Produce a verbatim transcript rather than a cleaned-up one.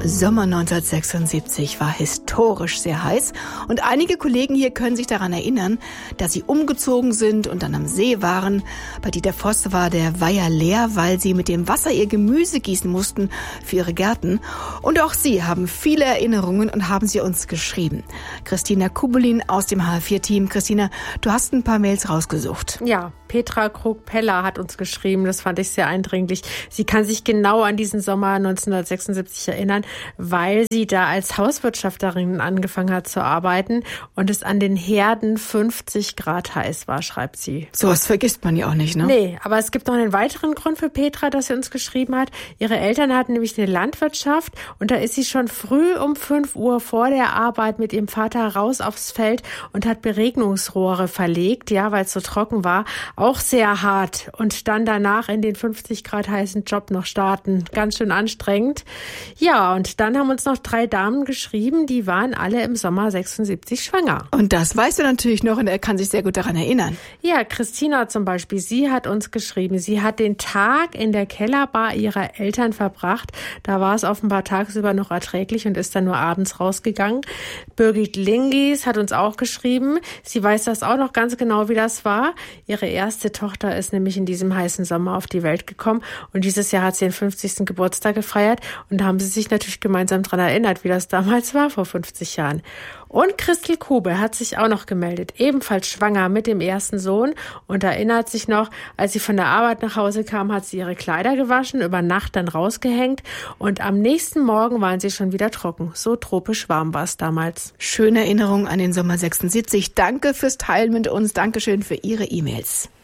Sommer neunzehnhundertsechsundsiebzig war historisch sehr heiß und einige Kollegen hier können sich daran erinnern, dass sie umgezogen sind und dann am See waren. Bei Dieter Voss war der Weiher leer, weil sie mit dem Wasser ihr Gemüse gießen mussten für ihre Gärten. Und auch sie haben viele Erinnerungen und haben sie uns geschrieben. Christina Kubelin aus dem H R vier Team. Christina, du hast ein paar Mails rausgesucht. Ja, Petra Krug-Peller hat uns geschrieben, das fand ich sehr eindringlich. Sie kann sich genau an diesen Sommer neunzehnhundertsechsundsiebzig erinnern, weil sie da als Hauswirtschafterin angefangen hat zu arbeiten und es an den Herden fünfzig Grad heiß war, schreibt sie. So was vergisst man ja auch nicht, ne? Nee, aber es gibt noch einen weiteren Grund für Petra, dass sie uns geschrieben hat. Ihre Eltern hatten nämlich eine Landwirtschaft und da ist sie schon früh um fünf Uhr vor der Arbeit mit ihrem Vater raus aufs Feld und hat Beregnungsrohre verlegt, ja, weil es so trocken war. Auch sehr hart. Und dann danach in den fünfzig Grad heißen Job noch starten. Ganz schön anstrengend. Ja, und dann haben uns noch drei Damen geschrieben, die waren alle im Sommer sechsundsiebzig schwanger. Und das weißt du natürlich noch und er kann sich sehr gut daran erinnern. Ja, Christina zum Beispiel, sie hat uns geschrieben, sie hat den Tag in der Kellerbar ihrer Eltern verbracht. Da war es offenbar tagsüber noch erträglich und ist dann nur abends rausgegangen. Birgit Lingis hat uns auch geschrieben, sie weiß das auch noch ganz genau, wie das war. Ihre erste Tochter ist nämlich in diesem heißen Sommer auf die Welt gekommen und dieses Jahr hat sie den fünfzigsten Geburtstag gefeiert und da haben sie sich natürlich gemeinsam dran erinnert, wie das damals war, vor fünfzig Jahren. Und Christel Kube hat sich auch noch gemeldet, ebenfalls schwanger mit dem ersten Sohn und erinnert sich noch, als sie von der Arbeit nach Hause kam, hat sie ihre Kleider gewaschen, über Nacht dann rausgehängt und am nächsten Morgen waren sie schon wieder trocken. So tropisch warm war es damals. Schöne Erinnerung an den Sommer sechsundsiebzig. Danke fürs Teilen mit uns. Dankeschön für Ihre E-Mails.